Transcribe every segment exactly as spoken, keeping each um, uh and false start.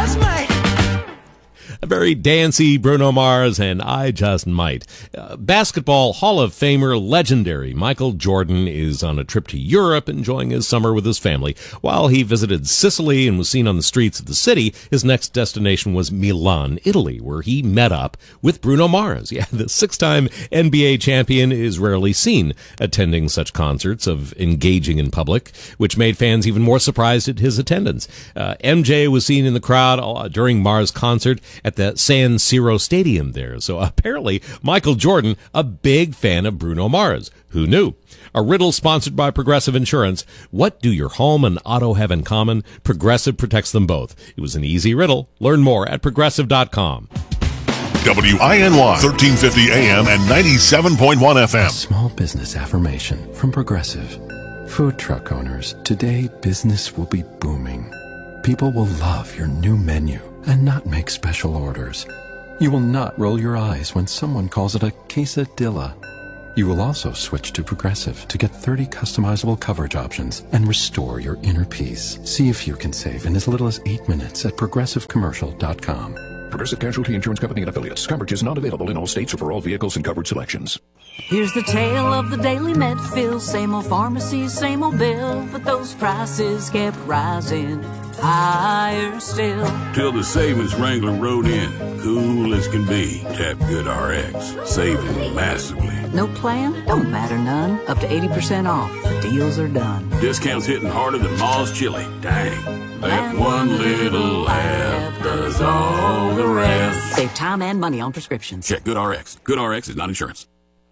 just might. A very dancey Bruno Mars and I Just Might. Uh, basketball Hall of Famer legendary Michael Jordan is on a trip to Europe enjoying his summer with his family. While he visited Sicily and was seen on the streets of the city, his next destination was Milan, Italy, where he met up with Bruno Mars. Yeah, the six-time N B A champion is rarely seen attending such concerts of engaging in public, which made fans even more surprised at his attendance. Uh, M J was seen in the crowd uh, during Mars' concert at the San Siro Stadium there. So apparently Michael Jordan, a big fan of Bruno Mars. Who knew? A riddle sponsored by Progressive Insurance. What do your home and auto have in common? Progressive protects them both. It was an easy riddle. Learn more at progressive dot com. W I N Y, thirteen fifty A M and ninety-seven point one F M. Small business affirmation from Progressive. Food truck owners, today business will be booming. People will love your new menu and not make special orders. You will not roll your eyes when someone calls it a quesadilla. You will also switch to Progressive to get thirty customizable coverage options and restore your inner peace. See if you can save in as little as eight minutes at progressive commercial dot com. Progressive Casualty Insurance Company and Affiliates. Coverage is not available in all states or for all vehicles and coverage selections. Here's the tale of the daily Medfill. Same old pharmacy, same old bill, but those prices kept rising higher still. Till the savings Wrangler rode in, cool as can be. Tap Good R X, saving massively. No plan? Don't matter none. Up to eighty percent off. The deals are done. Discounts hitting harder than Ma's chili. Dang. That one little app does all the rest. Save time and money on prescriptions. Check Good R X. Good R X is not insurance.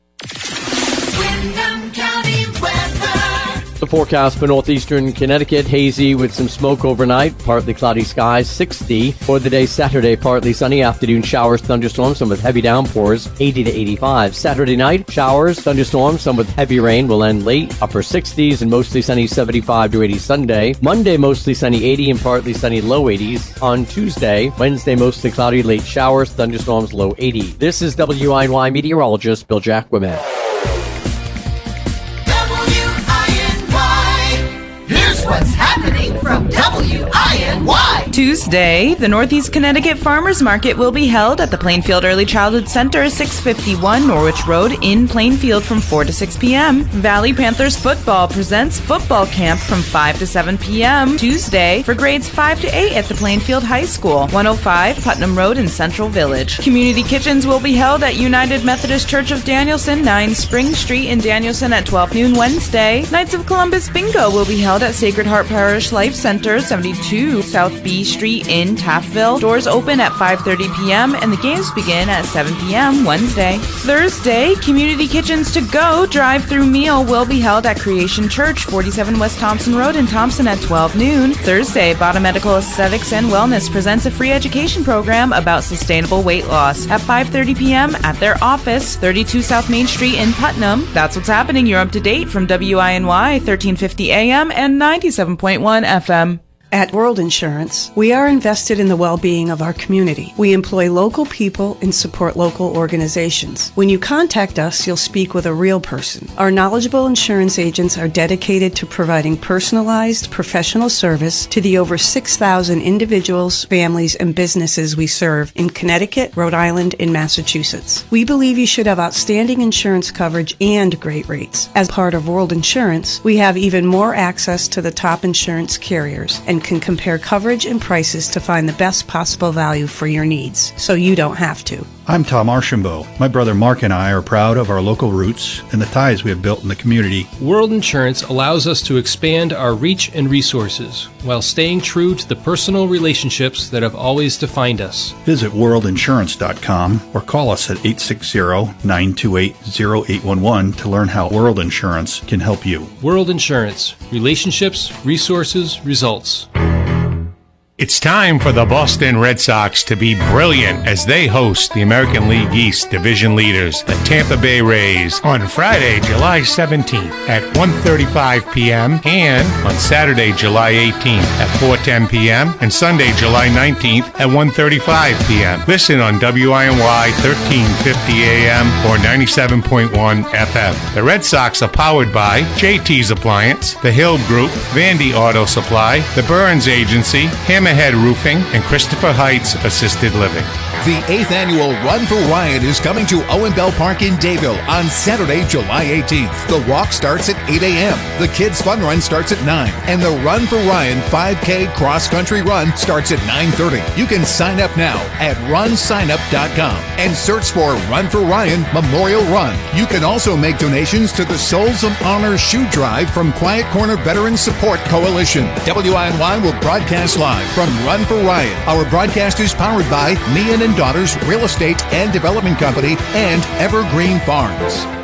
Windham County weather. The forecast for northeastern Connecticut, hazy with some smoke overnight, partly cloudy skies, sixty. For the day Saturday, partly sunny, afternoon showers, thunderstorms, some with heavy downpours, eighty to eighty-five. Saturday night, showers, thunderstorms, some with heavy rain will end late, upper sixties and mostly sunny, seventy-five to eighty Sunday. Monday, mostly sunny, eighty and partly sunny, low eighties. On Tuesday, Wednesday, mostly cloudy, late showers, thunderstorms, low eighty. This is W I N Y meteorologist Bill Jack Wimet. What's happening from W I N Y? Tuesday, the Northeast Connecticut Farmers Market will be held at the Plainfield Early Childhood Center, six fifty-one Norwich Road in Plainfield from four to six p.m. Valley Panthers Football presents football camp from five to seven p.m. Tuesday for grades five to eight at the Plainfield High School, one oh five Putnam Road in Central Village. Community kitchens will be held at United Methodist Church of Danielson, nine Spring Street in Danielson at twelve noon Wednesday. Knights of Columbus Bingo will be held at Sacred Heart Parish Life Center, seventy-two South B Street in Taftville. Doors open at five thirty p.m. and the games begin at seven p.m. Wednesday. Thursday, Community Kitchens to Go drive-through meal will be held at Creation Church, forty-seven West Thompson Road in Thompson at twelve noon. Thursday, Bottom Medical Aesthetics and Wellness presents a free education program about sustainable weight loss at five thirty p.m. at their office, thirty-two South Main Street in Putnam. That's what's happening. You're up to date from W I N Y, thirteen fifty A M and ninety-seven point one F M. At World Insurance, we are invested in the well-being of our community. We employ local people and support local organizations. When you contact us, you'll speak with a real person. Our knowledgeable insurance agents are dedicated to providing personalized, professional service to the over six thousand individuals, families, and businesses we serve in Connecticut, Rhode Island, and Massachusetts. We believe you should have outstanding insurance coverage and great rates. As part of World Insurance, we have even more access to the top insurance carriers and can compare coverage and prices to find the best possible value for your needs, so you don't have to. I'm Tom Archambault. My brother Mark and I are proud of our local roots and the ties we have built in the community. World Insurance allows us to expand our reach and resources while staying true to the personal relationships that have always defined us. Visit world insurance dot com or call us at eight six zero, nine two eight, zero eight one one to learn how World Insurance can help you. World Insurance. Relationships, resources, results. It's time for the Boston Red Sox to be brilliant as they host the American League East division leaders, the Tampa Bay Rays, on Friday, July seventeenth at one thirty-five p.m. and on Saturday, July eighteenth at four ten p.m. and Sunday, July nineteenth at one thirty-five p.m. Listen on W I N Y thirteen fifty A M or ninety-seven point one F M. The Red Sox are powered by J T's Appliance, The Hill Group, Vandy Auto Supply, The Burns Agency, Hammett Ahead Roofing, and Christopher Heights Assisted Living. The eighth annual Run for Ryan is coming to Owen Bell Park in Dayville on Saturday, July eighteenth. The walk starts at eight a.m. The Kids Fun Run starts at nine. And the Run for Ryan five K Cross Country Run starts at nine thirty. You can sign up now at run sign up dot com and search for Run for Ryan Memorial Run. You can also make donations to the Souls of Honor Shoe Drive from Quiet Corner Veterans Support Coalition. W I N Y will broadcast live from Run for Ryan. Our broadcast is powered by Meehan and Daughters Real Estate and Development Company and Evergreen Farms.